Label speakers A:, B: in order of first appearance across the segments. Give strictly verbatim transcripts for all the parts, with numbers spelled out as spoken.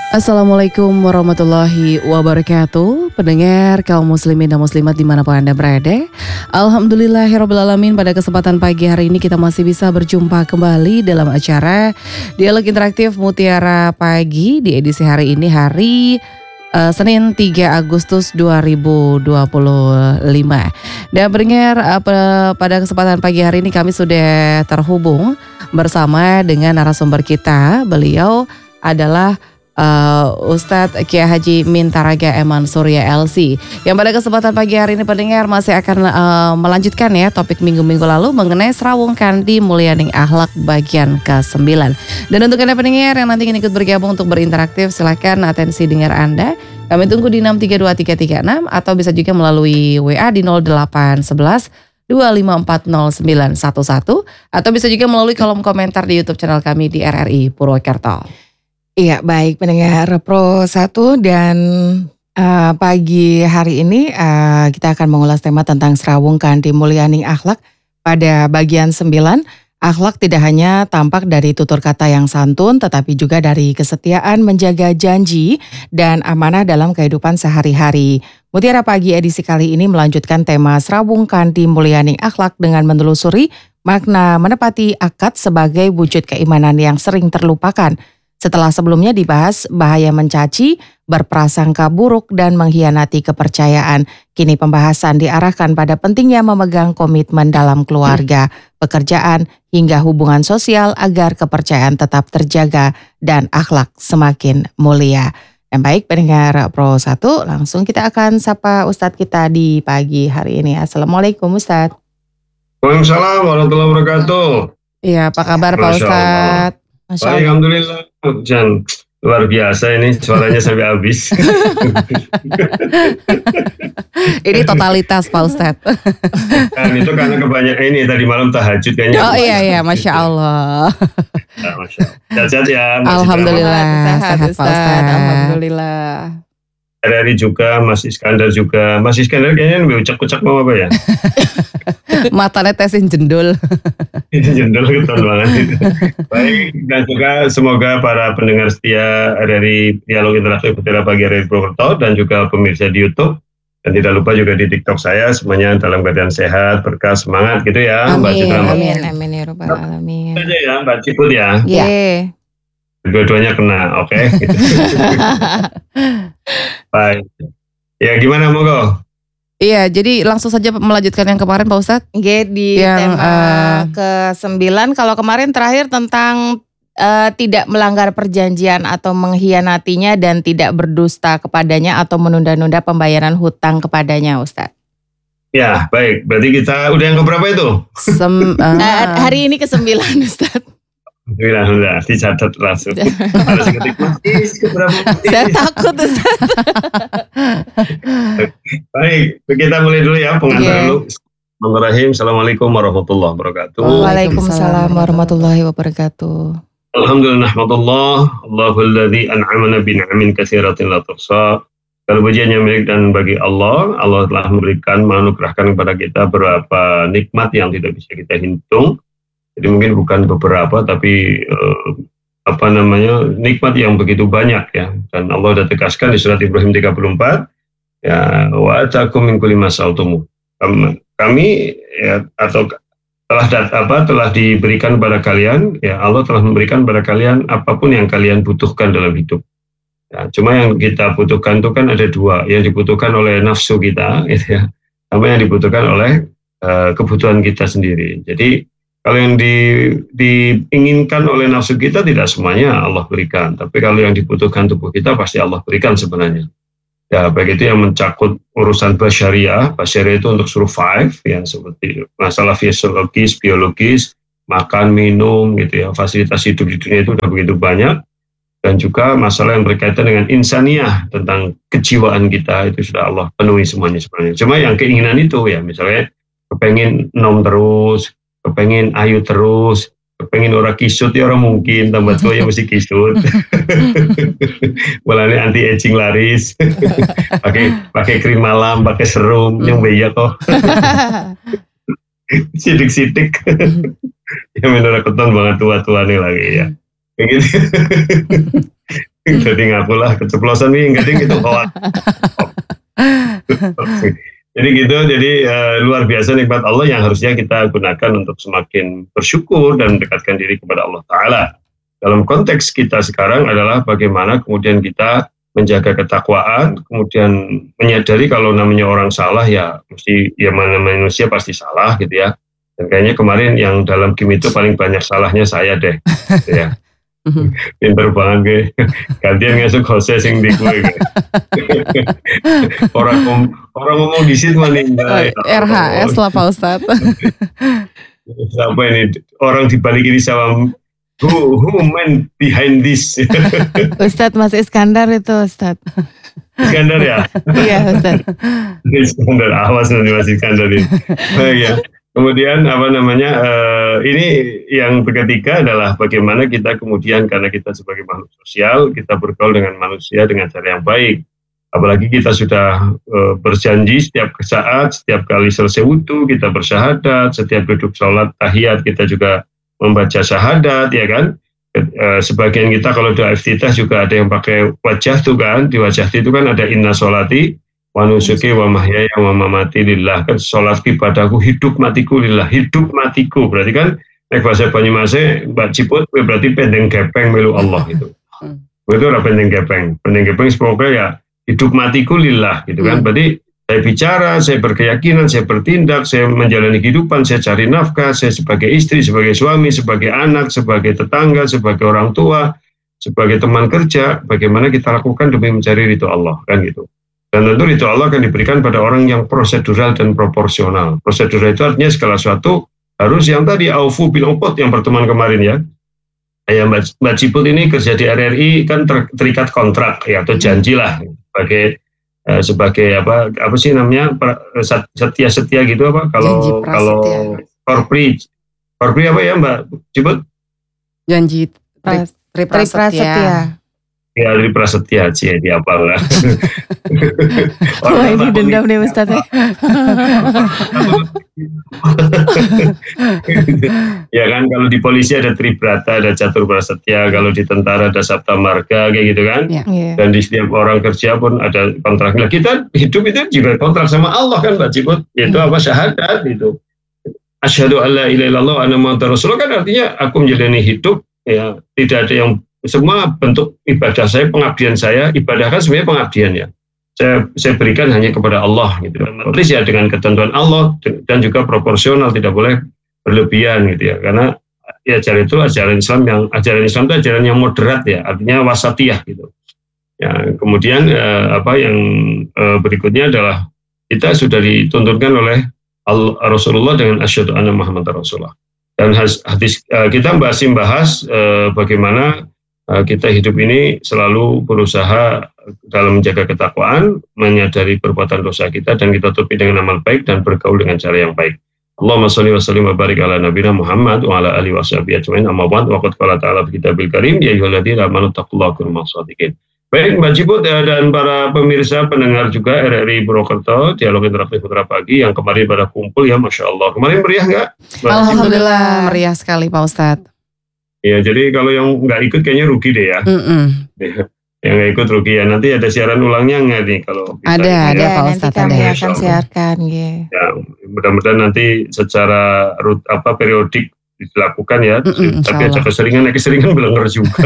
A: Assalamualaikum warahmatullahi wabarakatuh. Pendengar kaum muslimin dan muslimat dimanapun Anda berada, Alhamdulillahirrabbilalamin, pada kesempatan pagi hari ini kita masih bisa berjumpa kembali dalam acara Dialog Interaktif Mutiara Pagi di edisi hari ini, hari uh, Senin tiga Agustus dua ribu dua puluh lima. Dan pendengar, uh, pada kesempatan pagi hari ini kami sudah terhubung bersama dengan narasumber kita. Beliau adalah Uh, Ustadz Kiai Haji Mintaraga Eman Surya L C, yang pada kesempatan pagi hari ini pendengar masih akan uh, melanjutkan ya topik minggu-minggu lalu mengenai Serawung Kandi Mulyaning Akhlak bagian kesembilan. Dan untuk Anda pendengar yang nanti ingin ikut bergabung untuk berinteraktif, silakan atensi dengar Anda. Kami tunggu di enam tiga dua tiga tiga enam atau bisa juga melalui W A di nol delapan satu satu dua lima empat nol sembilan satu satu atau bisa juga melalui kolom komentar di YouTube channel kami di R R I Purwokerto.
B: Iya, baik pendengar Pro satu, dan uh, pagi hari ini uh, kita akan mengulas tema tentang Serawung Kandi Mulyaning Akhlak pada bagian sembilan. Akhlak tidak hanya tampak dari tutur kata yang santun, tetapi juga dari kesetiaan menjaga janji dan amanah dalam kehidupan sehari-hari. Mutiara Pagi edisi kali ini melanjutkan tema Serawung Kandi Mulyaning Akhlak dengan menelusuri makna menepati akad sebagai wujud keimanan yang sering terlupakan. Setelah sebelumnya dibahas bahaya mencaci, berprasangka buruk, dan mengkhianati kepercayaan, kini pembahasan diarahkan pada pentingnya memegang komitmen dalam keluarga, pekerjaan, hingga hubungan sosial agar kepercayaan tetap terjaga dan akhlak semakin mulia. Dan baik pendengar Pro satu, langsung kita akan sapa Ustadz kita di pagi hari ini. Assalamualaikum Ustadz.
C: Waalaikumsalam warahmatullahi wabarakatuh.
A: Iya, apa kabar Pak Ustadz?
C: Baik, alhamdulillah. Jan, luar biasa ini suaranya sampai habis.
A: Ini totalitas Pak Ustadz.
C: Kan itu karena kebanyakan ini tadi malam tahajud kayaknya.
A: Oh iya iya, Masya Allah.
C: Ya, Masya Allah. Sehat-sehat ya.
A: Alhamdulillah,
B: sehat,
A: sehat Pak Ustadz.
B: Alhamdulillah.
C: R R I juga, Mas Iskandar juga. Mas Iskandar kayaknya lebih ucap-ucap mau apa ya?
A: Matanya tesin jendul.
C: Jendol keton banget. Baik, dan juga semoga para pendengar setia R R I Dialog Interaktif Mutiara Pagi R R I Purwokerto dan juga pemirsa di YouTube dan tidak lupa juga di TikTok saya, semuanya dalam keadaan sehat, berkah, semangat gitu ya.
A: Amin,
C: Mbak Citra.
B: Amin, amin ya Rabbal Alamin.
C: Aja ya Mbak Ciput ya.
B: Iya.
C: Dua-duanya kena, oke. Okay? Gitu. Baik. Ya gimana monggo?
A: Iya, jadi langsung saja melanjutkan yang kemarin Pak Ustadz.
B: Oke, di
A: yang,
B: tema
A: uh,
B: ke sembilan, kalau kemarin terakhir tentang uh, tidak melanggar perjanjian atau mengkhianatinya dan tidak berdusta kepadanya atau menunda-nunda pembayaran hutang kepadanya, Ustadz.
C: Ya, baik. Berarti kita udah yang keberapa itu?
A: Sem, uh,
B: Uh, hari ini ke sembilan, Ustadz.
C: Alhamdulillah, dicatat langsung. Harus ketik Mas, keberapa?
B: Saya takut, Ustadz.
C: Baik, kita mulai dulu ya, pengantar
B: Yeah.
C: dulu. Bismillahirrahmanirrahim. Assalamualaikum warahmatullahi wabarakatuh.
B: Waalaikumsalam warahmatullahi wabarakatuh.
C: Alhamdulillah, nahmadullah, Allahul ladzi an'amana bi ni'amin katsiratin la tuhsa. Kalau pujiannya milik dan bagi Allah, Allah telah memberikan, menganugerahkan kepada kita beberapa nikmat yang tidak bisa kita hitung. Jadi mungkin bukan beberapa, tapi eh, apa namanya nikmat yang begitu banyak ya. Dan Allah sudah tegaskan di surat Ibrahim tiga puluh empat, ya wa atakum min kulli ma sa'altum. Kami ya, atau telah dat, apa telah diberikan kepada kalian, ya Allah telah memberikan kepada kalian apapun yang kalian butuhkan dalam hidup. Ya, cuma yang kita butuhkan itu kan ada dua, yang dibutuhkan oleh nafsu kita, gitu ya, sama yang dibutuhkan oleh uh, kebutuhan kita sendiri. Jadi kalau yang di, diinginkan oleh nafsu kita tidak semuanya Allah berikan, tapi kalau yang dibutuhkan tubuh kita pasti Allah berikan sebenarnya. Ya, baik itu yang mencakup urusan basyariah, basyariah itu untuk survive, ya seperti masalah fisiologis, biologis, makan, minum, gitu ya, fasilitas hidup di dunia itu sudah begitu banyak, dan juga masalah yang berkaitan dengan insaniah tentang kejiwaan kita itu sudah Allah penuhi semuanya sebenarnya. Cuma yang keinginan itu ya, misalnya kepengen nom terus, kepengen ayu terus, kepengen orang kisut ya orang mungkin, tambah tua ya mesti kisut. Mulanya anti aging laris, pakai pakai krim malam, pakai serum, yang beya kok. Sidik-sidik, ya menurut keton banget tua-tua nih lagi ya. Begitu. Jadi ngakulah keceplosan nih enggak ding gitu hoax. Jadi gitu, jadi uh, luar biasa nikmat Allah yang harusnya kita gunakan untuk semakin bersyukur dan mendekatkan diri kepada Allah Ta'ala. Dalam konteks kita sekarang adalah bagaimana kemudian kita menjaga ketakwaan, kemudian menyadari kalau namanya orang salah ya mesti ya mana manusia pasti salah gitu ya. Dan kayaknya kemarin yang dalam game itu paling banyak salahnya saya deh, gitu ya. Pinter banget gue, gantian ngesuk Jose sing di gue. orang ngom, orang ngomong di situ mana ya,
A: R H S lah Pak Ustadz.
C: Siapa ini orang di balik ini sama who, who man behind this?
B: Ustadz Mas Iskandar itu Ustadz.
C: Iskandar ya?
B: Iya Ustadz.
C: Iskandar, awas nanti Mas Iskandar ini. Oh, ya. Kemudian apa namanya uh, ini yang ketiga adalah bagaimana kita kemudian karena kita sebagai makhluk sosial kita bergaul dengan manusia dengan cara yang baik. Apalagi kita sudah uh, berjanji setiap saat, setiap kali selesai wudu kita bersyahadat, setiap duduk sholat tahiyat kita juga membaca syahadat, ya kan? Uh, sebagian kita kalau doa iftitah juga ada yang pakai wajah tuh kan, di wajah itu kan ada inna sholati wa nusuki wa mahyaya wa mamati lillah, kan sholat ibadahku hidup matiku lillah, hidup matiku berarti kan nek bahasa Banyumas Mbak Ciput berarti pendeng gepeng melu Allah itu. Itu ora pendeng gepeng, pendeng gepeng semoga ya hidup matiku lillah gitu kan. Berarti saya bicara, saya berkeyakinan, saya bertindak, saya menjalani kehidupan, saya cari nafkah, saya sebagai istri, sebagai suami, sebagai anak, sebagai tetangga, sebagai orang tua, sebagai teman kerja, bagaimana kita lakukan demi mencari ridho Allah kan gitu. Dan tentu ridho Allah akan diberikan pada orang yang prosedural dan proporsional. Prosedural itu artinya segala sesuatu harus yang tadi aufu bil uqud yang pertemuan kemarin ya. Ya Mbak, Mbak Ciput ini kerja di R R I kan ter, terikat kontrak ya atau janji lah sebagai eh, sebagai apa apa sih namanya setia setia gitu apa kalau kalau korpri korpri apa ya Mbak Ciput?
A: Janji tri, tri prasetya.
C: Ya dari prasetya sih di apa enggak?
B: Wah ini dendam nih Ustadz.
C: Ya kan kalau di polisi ada tribrata, ada catur prasetya, kalau di tentara ada sabta marga kayak gitu kan. Ya. Dan di setiap orang kerja pun ada kontraknya. Kita hidup itu juga kontrak sama Allah kan Mbak Ciput, yaitu apa syahadat itu. Asyhadu alla ilaha illallah wa anna muhammadar rasulullah kan artinya aku menjalani hidup ya tidak ada yang semua bentuk ibadah saya, pengabdian saya, ibadah kan sebenarnya pengabdian ya. Saya, saya berikan hanya kepada Allah gitu. Terus ya dengan ketentuan Allah dan juga proporsional, tidak boleh berlebihan gitu ya. Karena ya ajaran itu ajaran Islam yang ajaran Islam itu ajaran yang moderat ya, artinya wasatiyah gitu. Ya, kemudian eh, apa yang eh, berikutnya adalah kita sudah dituntunkan oleh Rasulullah dengan asyhadu anna Muhammadar Rasulullah. Dan hadis eh, kita masih membahas eh, bagaimana kita hidup ini selalu berusaha dalam menjaga ketakwaan, menyadari perbuatan dosa kita dan kita tutupi dengan amal baik dan bergaul dengan cara yang baik. Allahumma shalli wa sallim wa barik ala nabiyina Muhammad wa ala alihi washabihi ajmain. Amma ba'd wa qad qala ta'ala fi kitabil karim ya ayyuhalladzina amanu taqullaha wa kunu ma'as-shadiqin. Baik Mbak Ciput dan para pemirsa pendengar juga R R I Purwokerto Dialog Interaktif Putra Pagi yang kemarin pada kumpul ya Masya Allah. Kemarin meriah nggak?
A: Alhamdulillah meriah sekali Pak Ustadz.
C: Ya, jadi kalau yang nggak ikut kayaknya rugi deh ya. Ya, yang nggak ikut rugi ya. Nanti ada siaran ulangnya nggak nih kalau bisa
A: ada, ada
B: ya,
A: Pak Ustadz.
B: Nanti kami ada. akan siarkan. Ya.
C: Ya, mudah-mudahan nanti secara rut, apa periodik dilakukan ya. Mm-mm, tapi ada keseringan, ya keseringan belenger juga.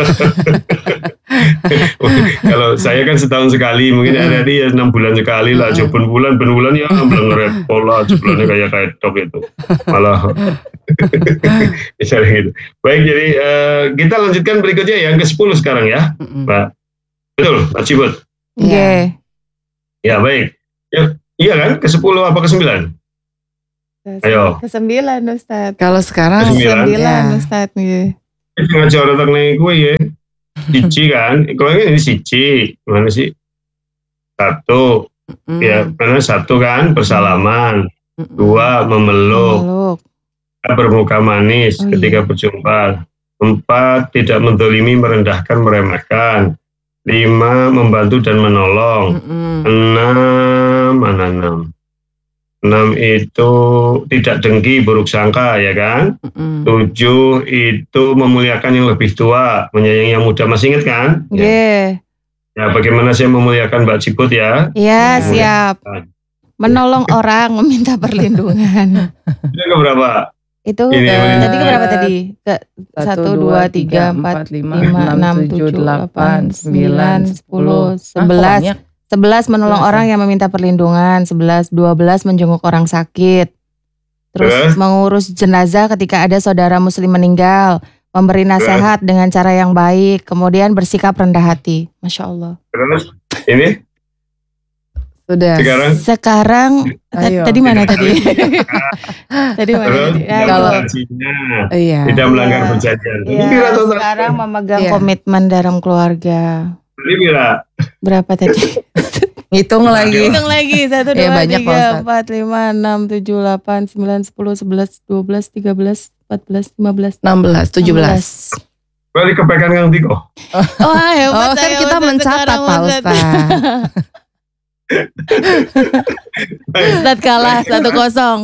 C: Kalau saya kan setahun sekali, mungkin mm-hmm. R R I ya enam bulan sekali lah. Mm-hmm. Coba bulan, ben bulan ya belenger pola, sebulannya kayak kayak top itu. Malah misalnya gitu. Baik, jadi uh, kita lanjutkan berikutnya yang ke sepuluh sekarang ya, mm-hmm. Mbak. Betul, Mbak Ciput.
B: Iya. Yeah.
C: Ya baik. Ya, iya kan? ke sepuluh apa ke sembilan? Ayo.
B: ke sembilan Ustadz.
A: Kalau sekarang
B: ke sembilan ya. Ustadz. Iya.
C: Jangan jauh datang nih gue ya. Siji kan? Kalau ini siji, mana sih? Satu. Mm. Ya, mana satu kan? Bersalaman. Mm. Dua, memeluk. memeluk. Bermuka manis oh, ketika iya. berjumpa. Empat, tidak mendolimi, merendahkan, meremehkan. Lima, membantu dan menolong. Mm-mm. Enam, mana enam? enam itu tidak dengki, buruk sangka, ya kan?
B: Mm-mm.
C: Tujuh itu memuliakan yang lebih tua, menyayangi yang muda. Masih ingat kan? Ya.
B: Yeah.
C: Ya, bagaimana saya memuliakan Mbak Ciput ya?
B: Ya,
C: Memuliakan.
B: siap. Menolong orang, meminta perlindungan.
C: Itu keberapa?
B: Itu
C: Ini,
B: ke,
C: ini.
B: tadi ke berapa tadi? Ke satu, dua, tiga, empat, lima, enam, tujuh, delapan, sembilan, sepuluh, sebelas. Sebelas menolong
A: Sebelas,
B: orang yang meminta perlindungan. Sebelas, dua belas menjenguk orang sakit. Terus
C: Terus?
B: mengurus jenazah ketika ada saudara muslim meninggal. Memberi nasihat dengan cara yang baik. Kemudian bersikap rendah hati. Masya Allah.
C: Terus? Ini?
A: Sudah.
C: Sekarang?
B: Sekarang
A: Ayo.
B: tadi mana tadi? Tadi mana
C: Terus?
B: tadi? Ya,
C: Kalau
B: itu.
A: Iya.
C: tidak melanggar
B: Iya.
C: perjanjian. Ini
B: Iya,
C: Mira total.
B: sekarang memegang
A: Iya.
B: komitmen dalam keluarga.
C: Ini Mira.
B: Berapa tadi?
A: Hitung lagi.
B: Hitung lagi. Satu,
A: Iya,
B: dua,
A: banyak, Pak
B: tiga,
A: Ustadz.
B: empat, lima, enam, tujuh, delapan, sembilan, sepuluh, sebelas, dua belas, tiga belas, empat belas, lima belas,
A: enam belas, tujuh belas.
C: Balik ke pekan Kang Tiko.
B: Wah, hebat.
A: Oh, kan
B: saya,
A: kita
B: Ustadz,
A: mencatat,
B: sekarang,
A: Pak
B: Ustadz.
A: Ustadz.
B: Ustadz kalah satu kosong.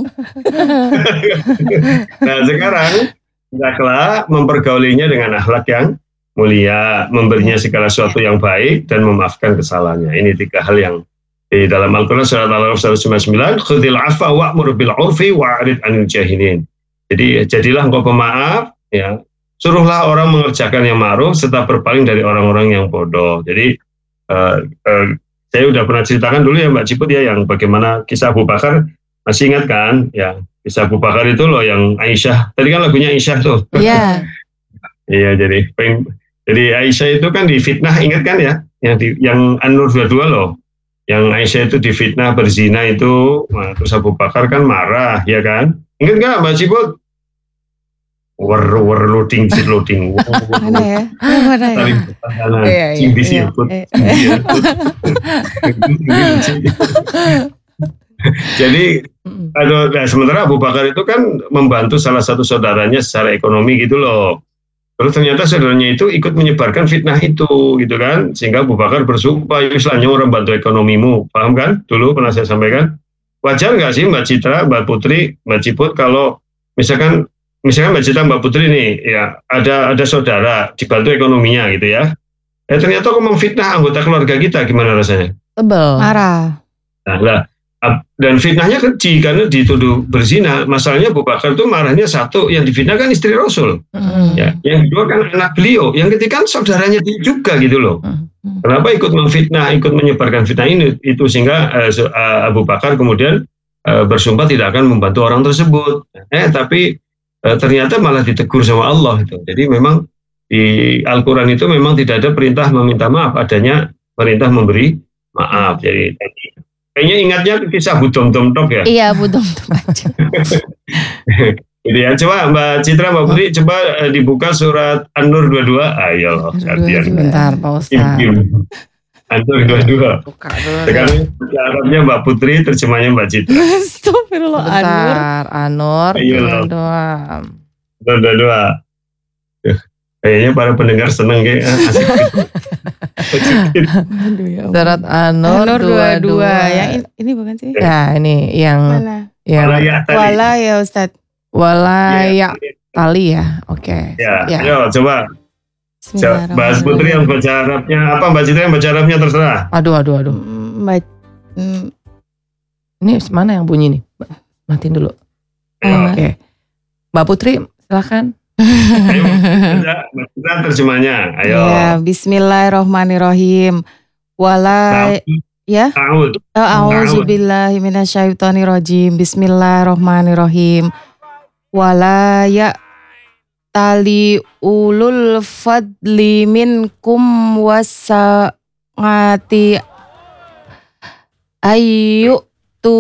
C: Nah sekarang hendaklah mempergaulinya dengan akhlak yang mulia, memberinya segala sesuatu yang baik dan memaafkan kesalahannya. Ini tiga hal yang di dalam Al-Quran surat Al-Araf seratus sembilan puluh sembilan, khudil afa wa'mur bil urfi wa'rid anil jahilin. Jadi jadilah engkau pemaaf, ya. Suruhlah orang mengerjakan yang ma'ruf serta berpaling dari orang-orang yang bodoh. Jadi uh, uh, saya udah pernah ceritakan dulu ya Mbak Ciput ya, yang bagaimana kisah Abu Bakar, masih ingat kan? Ya, kisah Abu Bakar itu loh yang Aisyah. Tadi kan lagunya Aisyah tuh.
B: Iya.
C: Iya, jadi jadi Aisyah itu kan difitnah, ingat kan ya? Yang di, yang An-Nur dua puluh dua loh. Yang Aisyah itu difitnah berzina itu, nah, terus Abu Bakar kan marah, ya kan? Ingat nggak Mbak Ciput? War war loading sit loading.
B: Mana ya? Mana ya?
C: Tarik pertahanan.
A: Iya, iya,
C: Cimbi
B: iya.
C: siput.
B: Eh,
C: Iya. Jadi aduh, nah, sementara Abu Bakar itu kan membantu salah satu saudaranya secara ekonomi gitu loh. Terus ternyata saudaranya itu ikut menyebarkan fitnah itu gitu kan, sehingga Abu Bakar bersumpah, istilahnya orang bantu ekonomimu, paham kan? Dulu pernah saya sampaikan. Wajar nggak sih Mbak Citra, Mbak Putri, Mbak Ciput kalau misalkan misalkan Mbak Citra, Mbak Putri nih, ya ada ada saudara dibantu ekonominya gitu ya. Eh ternyata kok memfitnah anggota keluarga kita, gimana rasanya?
A: Tebel.
B: marah.
C: Nah, lah, dan fitnahnya keji karena dituduh berzina. Masalahnya Abu Bakar itu marahnya satu, yang difitnah kan istri Rasul.
B: Mm.
C: Ya, yang kedua kan anak beliau, yang ketiga kan saudaranya dia juga gitu loh. Kenapa ikut memfitnah, ikut menyebarkan fitnah ini? Itu sehingga uh, Abu Bakar kemudian uh, bersumpah tidak akan membantu orang tersebut. Eh tapi uh, ternyata malah ditegur sama Allah itu. Jadi memang di Al-Quran itu memang tidak ada perintah meminta maaf, adanya perintah memberi maaf. Jadi kayaknya ingatnya kisah Budom Tom Tok ya.
B: Iya, budom tuh aja.
C: Jadi ya, coba Mbak Citra, Mbak Putri, coba uh, dibuka surat An-Nur dua puluh dua. Ayo, gantian.
A: Bentar, Pak Ustadz.
C: An-Nur dua puluh dua.
A: Buka dulu.
C: Sekarang Arabnya Mbak Putri, terjemahnya Mbak Citra.
B: Astagfirullah, Anur.
A: Bentar, Anur.
C: Ayo.
A: Dua.
C: An-Nur dua puluh dua. Kayaknya para pendengar seneng kayak ah, asik.
B: Aduh ya Allah.
A: Surat Anur,
B: Anur
A: dua
B: dua
A: puluh dua.
B: dua. Yang ini, ini bukan sih?
A: Ya, ini yang
B: Mana?
A: yang
C: Walaya tadi.
B: Wala ya Ustadz.
A: walaya tali ya. Oke.
C: Ya,
A: Ya.
C: ayo coba. Coba, Mbak Putri yang baca Arabnya apa, Mbak Citra yang baca Arabnya terserah.
A: Aduh, aduh, aduh.
B: Mm, Mbak, mm,
A: Ini mana yang bunyi nih? Matiin dulu.
B: Ah.
A: Oke. Mbak Putri, silakan.
C: Ayo, baca, Mbak Citra terjemahnya. Ayo.
B: ya, Bismillahirrohmanirrohim. Wala ya.
C: Ta'ud.
B: A'udzubillahi minasyaitonirrajim. Bismillahirrohmanirrohim. Wala ya tali ulul fadli minkum wasangati ayu tu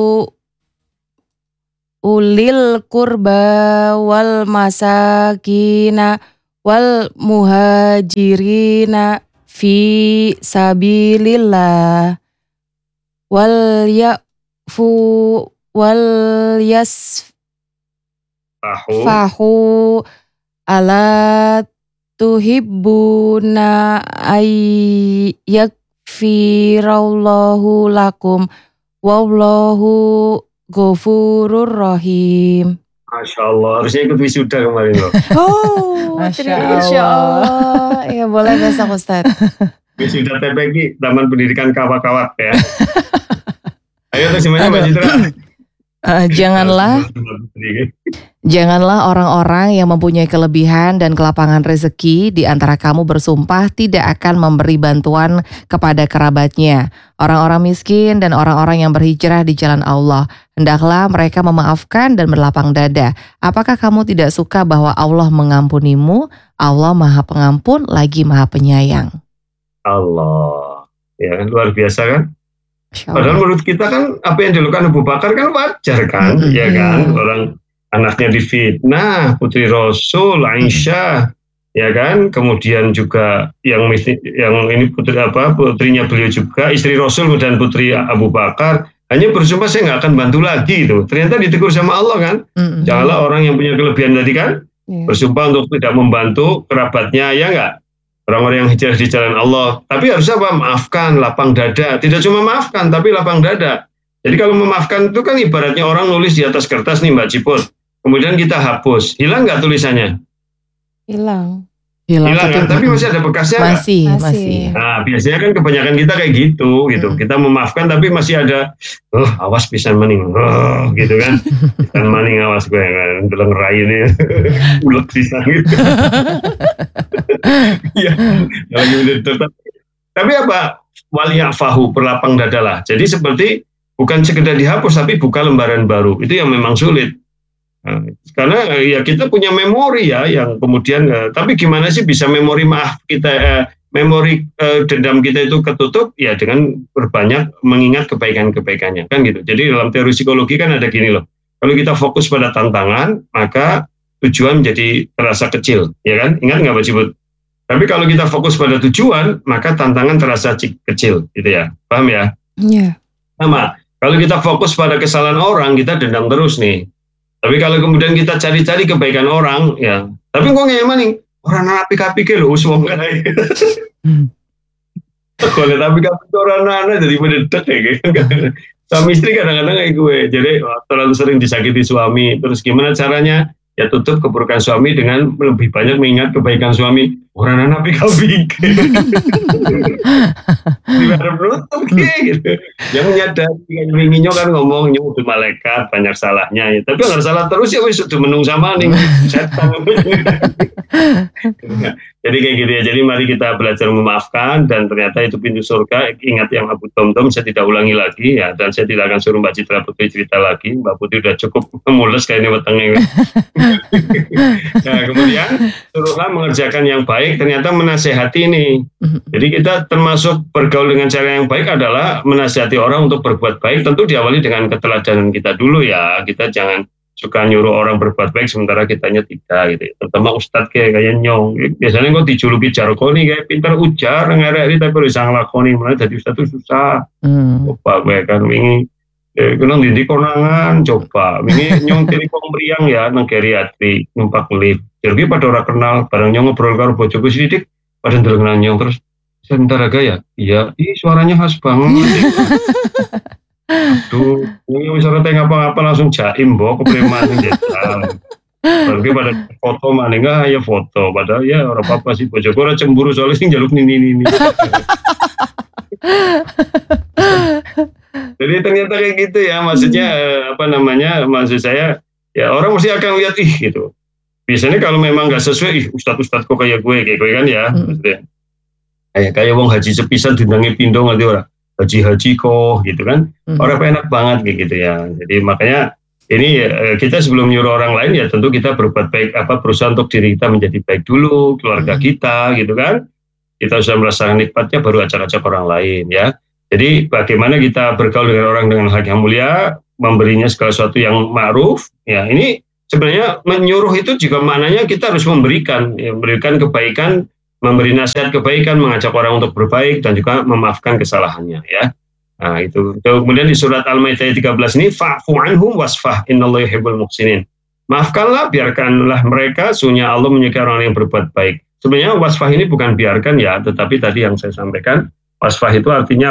B: ulil kurba wal masakina wal muhajirina fi sabilillah wal yafu wal yasfahu
C: Tahu.
B: ala tuhibbuna ayyakfirallahu lakum wallahu Ghafurur Rahim.
C: Masya Allah, harusnya ikut wisuda kemarin loh.
B: Oh,
A: Masya
B: Masya Allah. Ya boleh besok Ustaz.
C: Wisuda T P G, Taman Pendidikan Kawak-Kawak ya. Ayo semuanya Mbak Citra.
A: Uh, janganlah Janganlah orang-orang yang mempunyai kelebihan dan kelapangan rezeki di antara kamu bersumpah tidak akan memberi bantuan kepada kerabatnya, orang-orang miskin dan orang-orang yang berhijrah di jalan Allah. Hendaklah mereka memaafkan dan berlapang dada. Apakah kamu tidak suka bahwa Allah mengampunimu? Allah Maha Pengampun lagi Maha Penyayang.
C: Allah, ya luar biasa kan? Padahal menurut kita kan apa yang dilakukan Abu Bakar kan wajar kan, mm-hmm. ya kan? Orang anaknya difitnah, putri Rasul Aisyah, ya kan? Kemudian juga yang yang ini putri apa? Putrinya beliau juga, istri Rasul dan putri Abu Bakar hanya bersumpah saya nggak akan bantu lagi itu. Ternyata ditegur sama Allah kan? Mm-hmm. Janganlah orang yang punya kelebihan tadi kan yeah. bersumpah untuk tidak membantu kerabatnya, ya nggak? Orang-orang yang hijrah di jalan Allah. Tapi harus apa? Maafkan, lapang dada. Tidak cuma maafkan, tapi lapang dada. Jadi kalau memaafkan itu kan ibaratnya orang nulis di atas kertas nih Mbak Ciput. Kemudian kita hapus. Hilang nggak tulisannya?
B: Hilang.
C: Hilang, Hilang kan? Tapi masih ada bekasnya nggak?
A: Masih, masih.
C: Nah biasanya kan kebanyakan kita kayak gitu. gitu. Hmm. Kita memaafkan tapi masih ada, oh awas pisan maning. Oh gitu kan. Pisan maning awas gue. Deleng rai ini. Ulek pisan gitu. Ya, tapi apa waliyafahu berlapang dada lah. Jadi seperti bukan sekedar dihapus tapi buka lembaran baru. Itu yang memang sulit. Nah, karena ya kita punya memori ya yang kemudian eh, tapi gimana sih bisa memori maaf kita eh, memori eh, dendam kita itu ketutup ya dengan berbanyak mengingat kebaikan-kebaikannya kan gitu. Jadi dalam teori psikologi kan ada gini loh. Kalau kita fokus pada tantangan maka tujuan menjadi terasa kecil, ya kan? Ingat nggak Pak Cibut? Tapi kalau kita fokus pada tujuan, maka tantangan terasa kecil, gitu ya. Paham ya?
B: Iya. Yeah.
C: Sama. Kalau kita fokus pada kesalahan orang, kita dendam terus nih. Tapi kalau kemudian kita cari-cari kebaikan orang, ya. Tapi kok nggak nih? Orang api-api ke lo, semua kan? Kalau api-api orang anak jadi mendetek ya, gitu. Suami istri kadang-kadang kayak gue, jadi terlalu sering disakiti suami. Terus gimana caranya? Ya tutup keburukan suami dengan lebih banyak mengingat kebaikan suami. Orang anak pikir diharap nutup gitu. Yang menyadari winginya kan ngomong nyuruh malaikat banyak salahnya. Ya. Tapi nggak salah terus ya wis sudah menung sama nih setan. Jadi kayak gitu ya. Jadi mari kita belajar memaafkan dan ternyata itu pintu surga. Ingat yang Abu Tom-Tom saya tidak ulangi lagi ya dan saya tidak akan suruh Mbak Citra Putri cerita lagi. Mbak Putri udah cukup mules kayaknya wetengnya. Nah kemudian suruhlah mengerjakan yang baik, ternyata menasehati ini. Jadi kita termasuk bergaul dengan cara yang baik adalah menasehati orang untuk berbuat baik. Tentu diawali dengan keteladanan kita dulu ya. Kita jangan suka nyuruh orang berbuat baik sementara kitanya tidak gitu. Terutama ustadz kayak kayak nyong. Biasanya kok dijuluki jargoni kayak pintar ujar ngarep tapi harus nglakoni mulai jadi ustadz itu susah. Hmm. Coba gue kan wingi Eh, kenang di konangan coba ini nyong tiri pemeriang ya nang geriatri numpak lift jadi pada orang kenal barang nyong ngobrol karo bojoku sidik pada ndeleng nyong terus sebentar aja ya iya ih suaranya khas banget aduh ini misalnya tengah apa-apa langsung jaim mbok kepreman jajal berarti pada foto mana enggak ya foto padahal ya orang apa sih bojoku ora cemburu soalnya sing njaluk nini-nini. Jadi ternyata kayak gitu ya, maksudnya hmm. apa namanya, maksud saya ya orang mesti akan lihat ih gitu. Biasanya kalau memang nggak sesuai, ih ustad-ustad kok kayak gue, kayak gue kan ya, hmm. maksudnya kayak kayak wong haji sepisan didangi pindong nanti orang haji-haji kok gitu kan, hmm. orang enak banget kayak gitu ya. Jadi makanya ini kita sebelum nyuruh orang lain ya tentu kita berbuat baik, apa berusaha untuk diri kita menjadi baik dulu, keluarga hmm. kita gitu kan. Kita sudah merasakan nikmatnya baru ajak-ajak orang lain ya. Jadi bagaimana kita bergaul dengan orang dengan hak yang mulia, memberinya segala sesuatu yang ma'ruf, ya ini sebenarnya menyuruh itu juga maknanya kita harus memberikan, ya, memberikan kebaikan, memberi nasihat kebaikan, mengajak orang untuk berbaik dan juga memaafkan kesalahannya ya. Nah itu. Kemudian di surat Al-Maidah tiga belas ini fa'fu anhum wasfah innallaha yuhibbul muhsinin. Maafkanlah, biarkanlah mereka, sesungguhnya Allah menyukai orang yang berbuat baik. Sebenarnya wasfah ini bukan biarkan ya, tetapi tadi yang saya sampaikan wasfah itu artinya apa?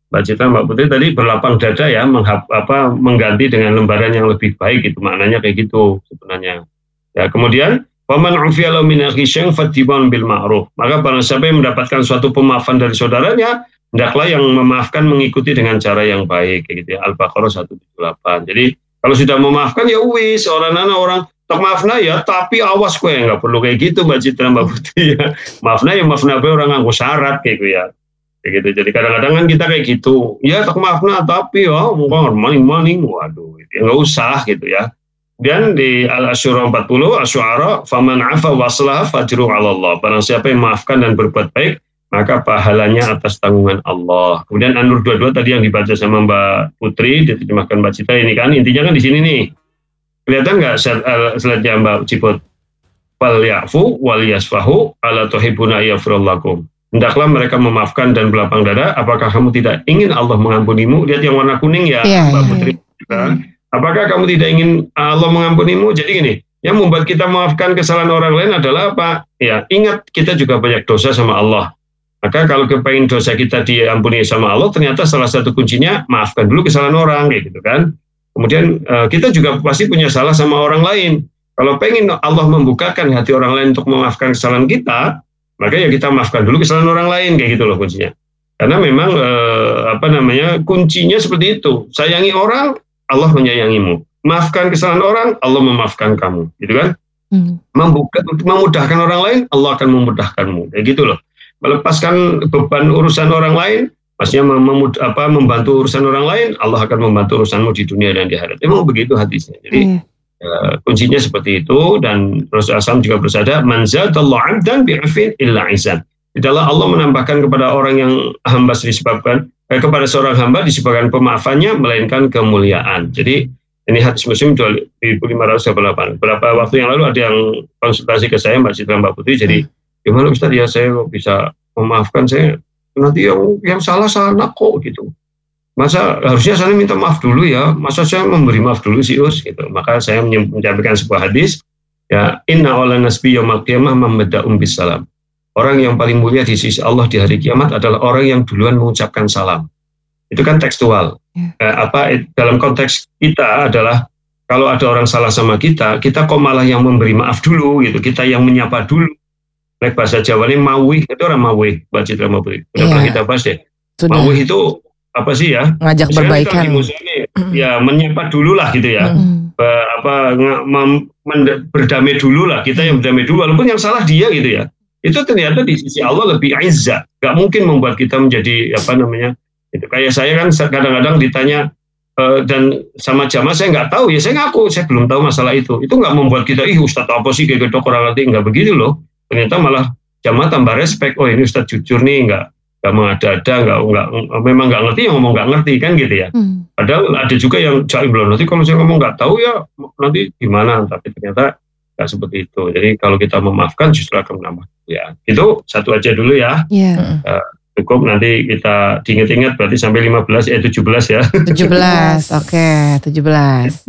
C: Mbak Citra, Mbak Putri tadi berlapang dada ya, menghap, apa, mengganti dengan lembaran yang lebih baik, itu maknanya kayak gitu sebenarnya. Ya, kemudian waman ufiya lahu min akhihi syai'un fattiba'un bil ma'ruf. Maka barang siapa yang mendapatkan suatu pemaafan dari saudaranya, hendaklah yang memaafkan mengikuti dengan cara yang baik, kayak gitu ya. Al-Baqarah seratus tujuh puluh delapan. Jadi kalau sudah memaafkan ya wis, orang-orang orang tak maafna ya, tapi awas kowe nggak perlu kayak gitu Mbak Citra, Mbak Putri ya. Maafna ya maafna be orang nganggo syarat kayak gitu ya. Kayak gitu. Jadi kadang-kadang kan kita kayak gitu. Ya tak maafna tapi ya mungkin maling-maling, waduh, ya nggak usah gitu ya. Dan di Al-Asyura empat puluh, Asy-Syu'ara, faman 'afa wa aslaha fajruhu 'ala Allah. Barang siapa yang maafkan dan berbuat baik, maka pahalanya atas tanggungan Allah. Kemudian An-Nur dua puluh dua tadi yang dibaca sama Mbak Putri, diterjemahkan Mbak Citra, ini kan intinya kan di sini nih. Kelihatan nggak slide-nya Mbak Ciput? Wal ya'fu wal yasfahu ala tuhibbuna yaghfirlakum. Hendaklah mereka memaafkan dan berlapang dada. Apakah kamu tidak ingin Allah mengampunimu? Lihat yang warna kuning ya, yeah, Mbak Putri. Yeah. Apakah kamu tidak ingin Allah mengampunimu? Jadi gini, yang membuat kita memaafkan kesalahan orang lain adalah apa? Ya, ingat kita juga banyak dosa sama Allah. Maka kalau kepengen dosa kita diampuni sama Allah, ternyata salah satu kuncinya maafkan dulu kesalahan orang, kayak gitu kan. Kemudian kita juga pasti punya salah sama orang lain. Kalau pengen Allah membukakan hati orang lain untuk memaafkan kesalahan kita, maka ya kita maafkan dulu kesalahan orang lain, kayak gitu loh kuncinya. Karena memang eh, apa namanya kuncinya seperti itu. Sayangi orang, Allah menyayangimu. Maafkan kesalahan orang, Allah memaafkan kamu, gitu kan? Hmm. Membuka, memudahkan orang lain, Allah akan memudahkanmu, kayak gitu loh. Melepaskan beban urusan orang lain, maksudnya memud, apa, membantu urusan orang lain, Allah akan membantu urusanmu di dunia dan di akhirat. Memang begitu hadisnya. Jadi hmm. Uh, kuncinya seperti itu. Dan Rasulullah shallallahu alaihi wasallam juga bersabda, man zadallahu 'abdan bi'afin illa izan. Tidaklah Allah menambahkan kepada orang yang hamba disebabkan eh, kepada seorang hamba disebabkan pemaafannya melainkan kemuliaan. Jadi ini hadis Muslim dua ribu lima ratus delapan puluh delapan. Beberapa waktu yang lalu ada yang konsultasi ke saya, Mbak Citra, Mbak Putri. Jadi hmm. gimana Ustaz ya saya bisa memaafkan, saya nanti yang yang salah salah kok gitu. Masa harusnya saya minta maaf dulu ya, masa saya memberi maaf dulu sih Us gitu. Maka saya menyampaikan sebuah hadis, ya inna awwalan nasbi yaumil qiyamah man bada'um bis salam. Orang yang paling mulia di sisi Allah di hari kiamat adalah orang yang duluan mengucapkan salam. Itu kan tekstual. Ya. Eh, apa dalam konteks kita adalah kalau ada orang salah sama kita, kita kok malah yang memberi maaf dulu gitu, kita yang menyapa dulu. Like bahasa Jawa ini mawih, itu orang mawih, Mbak Citra Mawih. Udah ya. Pernah kita bahas ya. Mawih itu apa sih ya?
A: Ngajak berbaikan.
C: Mm. Ya menyapa dulu lah gitu ya. Mm. Be, apa mem, berdamai dulu lah, kita yang berdamai dulu walaupun yang salah dia gitu ya. Itu ternyata di sisi Allah lebih izzah. Gak mungkin membuat kita menjadi apa namanya? Itu kayak saya kan kadang-kadang ditanya e, dan sama jamaah saya nggak tahu ya, saya ngaku saya belum tahu masalah itu. Itu nggak membuat kita ih Ustadz apa sih kayak gitu orang ngerti, nggak begitu loh. Ternyata malah jamaah tambah respect. Oh ini Ustadz jujur nih, nggak nggak mengada-ada, nggak nggak memang nggak ngerti yang ngomong nggak ngerti kan gitu ya. Hmm. Padahal ada juga yang jaim loh, nanti kalau saya ngomong nggak tahu ya nanti gimana, tapi ternyata nggak seperti itu. Jadi kalau kita memaafkan justru akan menambah ya. Itu satu aja dulu ya. Yeah. Uh, cukup nanti kita diingat-ingat berarti sampai lima belas eh tujuh belas ya.
A: tujuh belas. Oke, tujuh belas.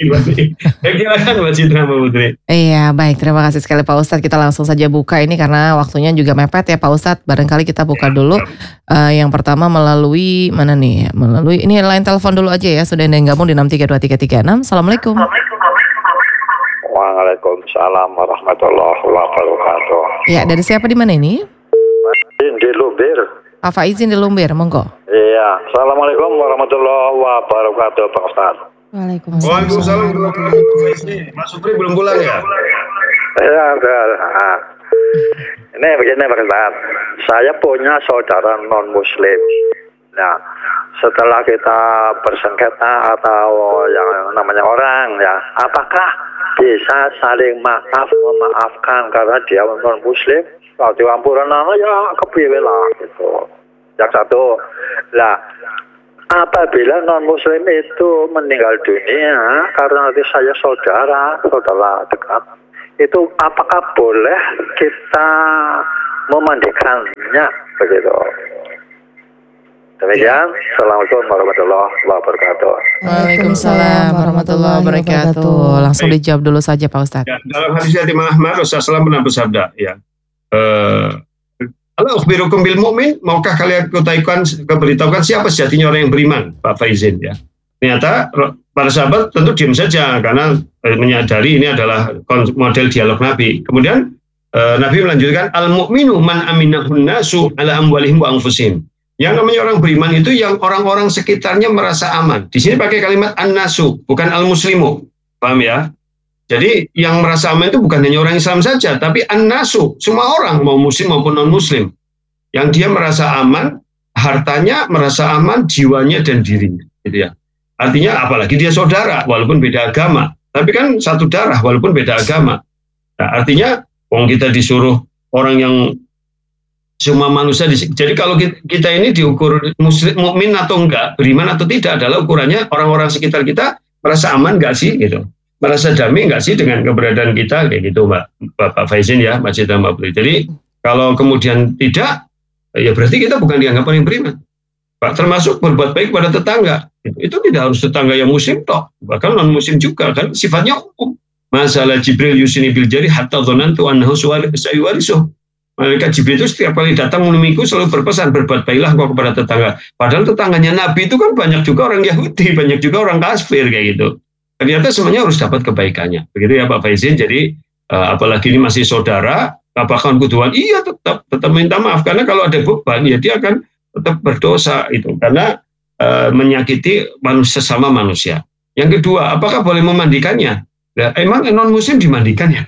C: Silakan Mbak Citra, Mbak Putri.
A: Iya, baik, terima kasih sekali Pak Ustadz. Kita langsung saja buka ini karena waktunya juga mepet ya Pak Ustadz. Barangkali kita buka ya, dulu. Uh, yang pertama melalui mana nih? Melalui ini line telepon dulu aja ya. Sudah ada yang gabung di enam tiga dua tiga tiga enam. Assalamualaikum.
D: Waalaikumsalam warahmatullahi wabarakatuh.
A: Ya, dari siapa di mana ini?
D: Di Lumbir.
A: Pak Faizin di Lumbir, monggo.
D: Iya, assalamualaikum warahmatullahi wabarakatuh Pak Ustaz.
C: Waalaikumsalam. Waalaikumsalam warahmatullahi wabarakatuh. Mas Supri belum pulang ya?
D: Iya, nah. Ini begini Pak Ustaz. Saya punya saudara non Muslim. Nah, setelah kita bersengketa atau yang namanya orang ya, apakah bisa saling maaf memaafkan karena dia non Muslim? Kalau diampuran ya kepiye lah gitu. Yang satu, lah apabila non Muslim itu meninggal dunia karena nanti saya saudara, saudara dekat, itu apakah boleh kita memandikannya begitu? Demikian, Assalamualaikum warahmatullahi wabarakatuh.
A: Waalaikumsalam warahmatullahi wabarakatuh. Langsung dijawab dulu saja Pak Ustadz.
C: Ya, dalam hadis Imam Ahmad Rasulullah shallallahu alaihi wasallam pernah bersabda, ya, eh, Allah ukhbirukum bil mu'min, maukah kalian kutahukan, keberitahukan siapa sejatinya orang yang beriman, Pak Faizin ya. Ternyata para sahabat tentu diam saja karena menyadari ini adalah model dialog Nabi. Kemudian eh, Nabi melanjutkan al-mu'minu man aminahun nasu ala amwalihim wa anfusihim. Yang namanya orang beriman itu yang orang-orang sekitarnya merasa aman. Di sini pakai kalimat an-nasu, bukan al-muslimu. Paham ya? Jadi yang merasa aman itu bukan hanya orang Islam saja, tapi an-nasu, semua orang mau muslim maupun non-muslim. Yang dia merasa aman, hartanya merasa aman, jiwanya dan dirinya, gitu ya. Artinya apalagi dia saudara walaupun beda agama, tapi kan satu darah walaupun beda agama. Nah, artinya wong kita disuruh orang yang semua manusia. Jadi kalau kita ini diukur muslim, mukmin atau enggak, beriman atau tidak adalah ukurannya orang-orang sekitar kita merasa aman enggak sih gitu. Merasa damai enggak sih dengan keberadaan kita kayak gitu, Mbak Bapak Faizin ya, Mbak Cita Mbak Putri. Jadi kalau kemudian tidak, ya berarti kita bukan dianggap orang yang beriman. Pak, termasuk berbuat baik pada tetangga. Itu tidak harus tetangga yang muslim toh, bahkan non muslim juga kan sifatnya umum. Masalah Jibril yusini bil jari hatta dzanantu annahu sayuwarisuh. Malaikat Jibril itu setiap kali datang menemuiku selalu berpesan berbuat baiklah kau kepada tetangga. Padahal tetangganya Nabi itu kan banyak juga orang Yahudi, banyak juga orang kafir kayak gitu. Ternyata semuanya harus dapat kebaikannya. Begitu ya Pak Faizin. Jadi uh, apalagi ini masih saudara, apakah kuduan? Iya tetap tetap minta maaf karena kalau ada beban ya dia akan tetap berdosa itu karena e, menyakiti manusia sesama manusia. Yang kedua, apakah boleh memandikannya? Nah, emang non muslim dimandikan ya?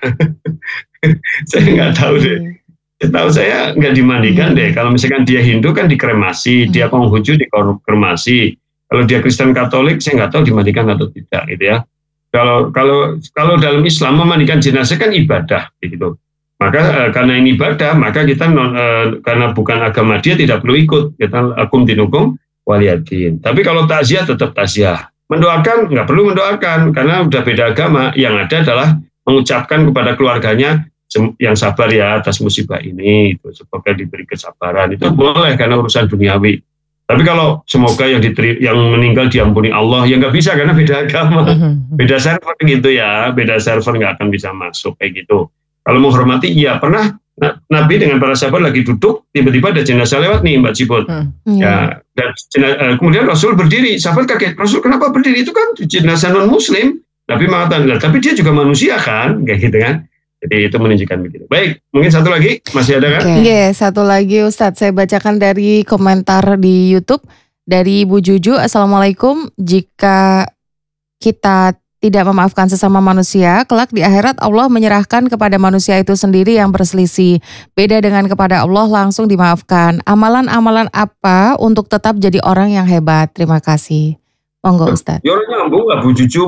C: Saya nggak tahu deh. Tahu saya nggak dimandikan deh. Kalau misalkan dia Hindu kan dikremasi, dia Konghucu dikremasi. Kalau dia Kristen Katolik saya nggak tahu dimandikan atau tidak gitu ya. Kalau kalau kalau dalam Islam memandikan jenazah kan ibadah gitu. Maka eh, karena ini ibadah, maka kita non, eh, karena bukan agama dia tidak perlu ikut. Kita akum dinukum waliyadin. Tapi kalau takziah tetap takziah. Mendoakan nggak perlu mendoakan karena udah beda agama. Yang ada adalah mengucapkan kepada keluarganya yang sabar ya atas musibah ini, itu semoga diberi kesabaran. Itu boleh karena urusan duniawi. Tapi kalau semoga yang diteri, yang meninggal diampuni Allah, ya nggak bisa karena beda agama, beda server gitu ya, beda server nggak akan bisa masuk kayak gitu. Kalau menghormati, iya pernah Nabi dengan para sahabat lagi duduk, tiba-tiba ada jenazah lewat nih Mbak Ciput. Hmm. Ya, dan jenazah, kemudian Rasul berdiri, sahabat kaget, Rasul kenapa berdiri? Itu kan jenazah non Muslim. Nabi mengatakan, tapi dia juga manusia kan, kayak gitu kan. Jadi itu menunjukkan begitu. Baik, mungkin satu lagi masih ada kan?
B: Oke, okay. Satu lagi Ustadz, saya bacakan dari komentar di YouTube dari Ibu Juju. Assalamualaikum. Jika kita tidak memaafkan sesama manusia, kelak di akhirat Allah menyerahkan kepada manusia itu sendiri yang berselisih. Beda dengan kepada Allah langsung dimaafkan. Amalan-amalan apa untuk tetap jadi orang yang hebat? Terima kasih. Monggo Ustaz.
C: Ya orang nyambung lah Bu Juju.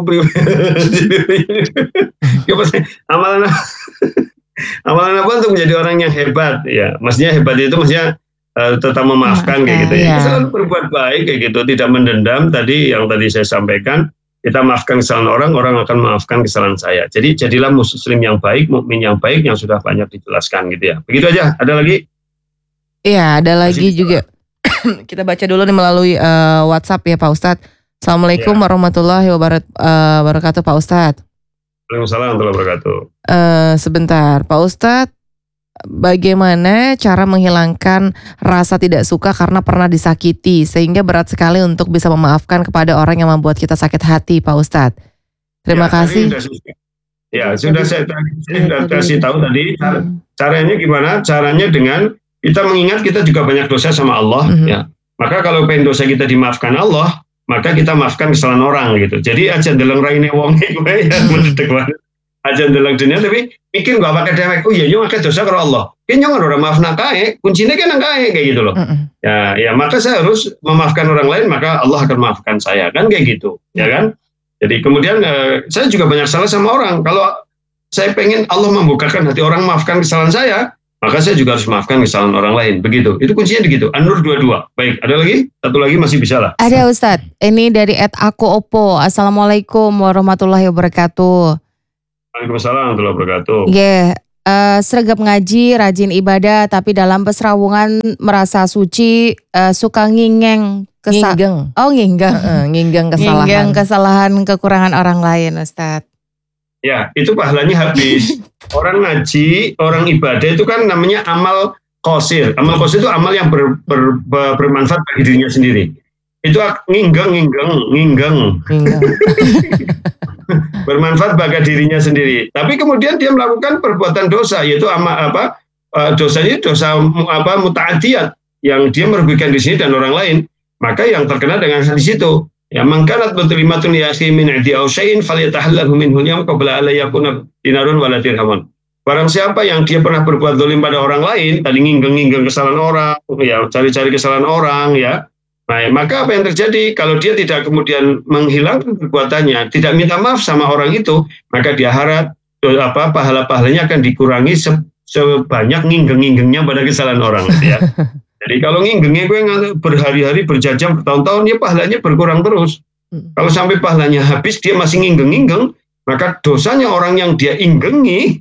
C: Amalan amalan apa untuk menjadi orang yang hebat? Ya, maksudnya hebat itu maksudnya uh, tetap memaafkan kayak gitu ya. Selalu berbuat baik kayak gitu, tidak mendendam. Tadi yang tadi saya sampaikan. Kita maafkan kesalahan orang, orang akan maafkan kesalahan saya. Jadi jadilah muslim yang baik, mukmin yang baik yang sudah banyak dijelaskan gitu ya. Begitu aja. Ada lagi?
A: Iya, ada lagi Masih juga. Kita baca dulu nih melalui uh, WhatsApp ya Pak Ustadz. Assalamualaikum ya. warahmatullahi wabarakatuh Pak Ustadz.
C: Waalaikumsalam warahmatullahi wabarakatuh.
A: Uh, sebentar Pak Ustadz. Bagaimana cara menghilangkan rasa tidak suka karena pernah disakiti sehingga berat sekali untuk bisa memaafkan kepada orang yang membuat kita sakit hati, Pak Ustadz. Terima ya, kasih.
C: Sudah, ya sudah saya, saya sudah kasih tahu tadi cara, caranya gimana? Caranya dengan kita mengingat kita juga banyak dosa sama Allah. Mm-hmm. Ya. Maka kalau pengen dosa kita dimaafkan Allah, maka kita maafkan kesalahan orang gitu. Jadi aja ndeleng raine wong iku ya mendek banget. Aja ndeleng dunia tapi mikir gak pakai dewek. Oh iya nyong akeh dosa karo Allah. Ki nyong ora maaf nak kae, kuncine kan nang kae kayak gitu loh. Mm-mm. Ya ya maka saya harus memaafkan orang lain maka Allah akan maafkan saya kan kayak gitu, mm. ya kan? Jadi kemudian eh, saya juga banyak salah sama orang. Kalau saya pengen Allah membukakan hati orang maafkan kesalahan saya, maka saya juga harus maafkan kesalahan orang lain. Begitu. Itu kuncinya begitu. An-Nur dua puluh dua. Baik, ada lagi? Satu lagi masih bisa lah.
B: Ada Ustadz. Ini dari et aku opo. Assalamualaikum warahmatullahi wabarakatuh.
C: Waalaikumsalam warahmatullahi wabarakatuh.
B: Yeah. Uh, sergap ngaji, rajin ibadah, tapi dalam peserawungan merasa suci, uh, suka ngingeng, kesa-
A: nginggeng.
B: Oh nginggeng,
A: uh, nginggeng kesalahan,
B: nginggeng kesalahan, kekurangan orang lain, Ustadz.
C: Ya, itu pahalanya habis. Orang ngaji, orang ibadah itu kan namanya amal qasir. Amal qasir itu amal yang ber, ber, ber, bermanfaat bagi dirinya sendiri. Itu nginggeng, nginggeng, nginggeng. Bermanfaat bagi dirinya sendiri. Tapi kemudian dia melakukan perbuatan dosa, yaitu ama, apa dosanya dosa apa muta'adiyat yang dia merugikan di sini dan orang lain. Maka yang terkena dengan hadis itu, ya mangkanat mutlimatun yasi min adi aw syai'in falyatahallalhu minhu yam qabla alla yakuna dinarun wala dirhamun. Barang siapa yang dia pernah berbuat zalim pada orang lain, tadi nginggeng-nginggeng kesalahan orang, ya cari-cari kesalahan orang, ya. Nah, maka apa yang terjadi kalau dia tidak kemudian menghilangkan perbuatannya, tidak minta maaf sama orang itu, maka dia harap apa pahala-pahalanya akan dikurangi se- sebanyak nginggeng-nginggengnya pada kesalahan orang, ya. Jadi kalau nginggengnya gue berhari-hari, berjam-jam, bertahun-tahun, ya pahalanya berkurang terus. Kalau sampai pahalanya habis, dia masih nginggeng-nginggeng, maka dosanya orang yang dia inggengi,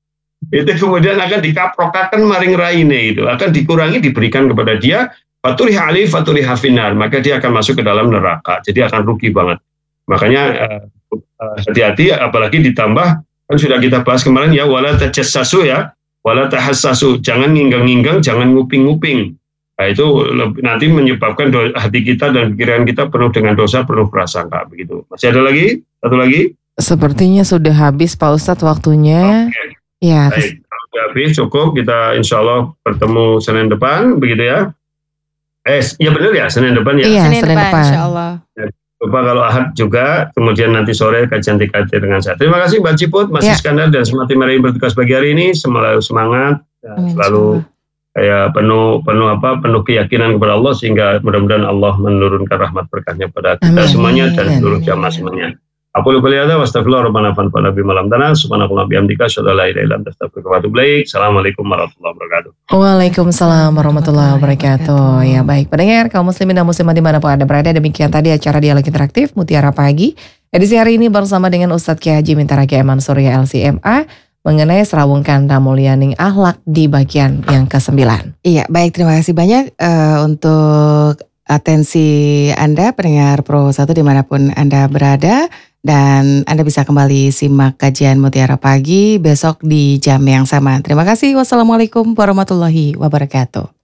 C: itu kemudian akan dikaprokakan maring raine, itu akan dikurangi, diberikan kepada dia, fatulih alih, fatulih hafinar, maka dia akan masuk ke dalam neraka, jadi akan rugi banget. Makanya uh, uh, hati-hati, apalagi ditambah, kan sudah kita bahas kemarin ya, wala tajassasu ya, wala tahassasu, jangan nginggeng-nginggeng, jangan nguping-nguping. Nah, itu nanti menyebabkan hati kita dan pikiran kita penuh dengan dosa, penuh prasangka begitu. Masih ada lagi? Satu lagi?
A: Sepertinya sudah habis Pak Ustadz waktunya.
C: Oke.
A: Ya,
C: Baik, kalau sudah habis cukup, kita insya Allah bertemu Senin depan, begitu ya? Eh, ya benar ya, Senin depan ya?
A: Iya,
B: Senin,
A: Senin
B: depan,
A: depan.
B: insya Allah.
C: Lupa kalau Ahad juga, kemudian nanti sore kajian T K T dengan saya. Terima kasih Mbak Ciput, Mas
A: Ya.
C: Iskandar, dan semua tim yang bertugas pagi hari ini. Selalu semangat,
B: Amin,
C: selalu kayak penuh penuh apa penuh keyakinan kepada Allah, sehingga mudah-mudahan Allah menurunkan rahmat berkahnya pada kita
A: Amin.
C: semuanya dan
A: Amin.
C: seluruh jamaah semuanya. Aku lupa lihat, wastaghfirullah rabbana fanfa nabi malam tanah, subhanallah bihamdika, syada la ilaha illa anta astaghfiruka wa atubu ilaik. Assalamualaikum warahmatullahi wabarakatuh.
A: Waalaikumsalam warahmatullahi wabarakatuh. Ya baik, pendengar kaum muslimin dan muslimat dimanapun Anda berada, demikian tadi acara Dialog Interaktif Mutiara Pagi. Edisi hari ini bersama dengan Ustadz Kiai Haji Mintara Kiai Mansur ya L C M A mengenai Serawung Kanda Mulyaning Akhlak di bagian yang kesembilan.
B: Iya, baik, terima kasih banyak uh, untuk atensi Anda pendengar Pro satu dimanapun Anda berada. Dan Anda bisa kembali simak kajian Mutiara Pagi besok di jam yang sama. Terima kasih. Wassalamualaikum warahmatullahi wabarakatuh.